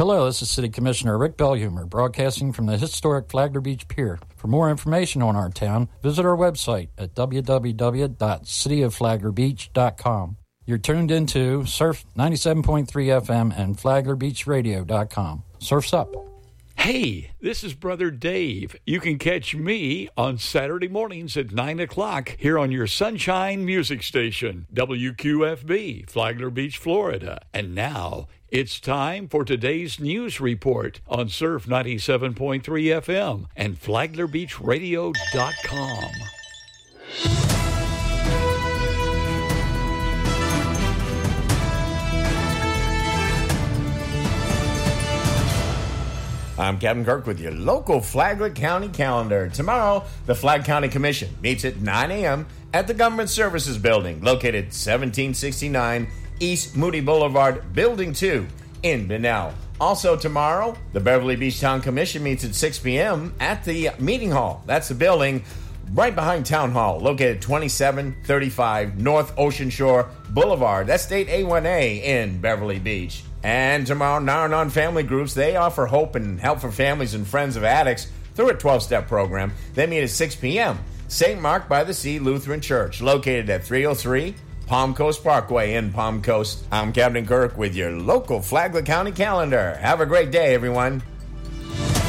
Hello, this is City Commissioner Rick Belhumer, broadcasting from the historic Flagler Beach Pier. For more information on our town, visit our website at www.cityofflaglerbeach.com. You're tuned into Surf 97.3 FM and FlaglerBeachRadio.com. Surf's up. Hey, this is Brother Dave. You can catch me on Saturday mornings at 9 o'clock here on your Sunshine Music Station, WQFB, Flagler Beach, Florida. And now, it's time for today's news report on Surf 97.3 FM and FlaglerBeachRadio.com. I'm Captain Kirk with your local Flagler County calendar. Tomorrow, the Flag County Commission meets at 9 a.m. at the Government Services Building, located 1769 East Moody Boulevard, Building 2 in Bunnell. Also tomorrow, the Beverly Beach Town Commission meets at 6 p.m. at the Meeting Hall. That's the building right behind Town Hall, located 2735 North Ocean Shore Boulevard. That's State A1A in Beverly Beach. And tomorrow, Nar-Anon Family Groups, they offer hope and help for families and friends of addicts through a 12-step program. They meet at 6 p.m. St. Mark by the Sea Lutheran Church, located at 303 Palm Coast Parkway in Palm Coast. I'm Captain Kirk with your local Flagler County calendar. Have a great day, everyone.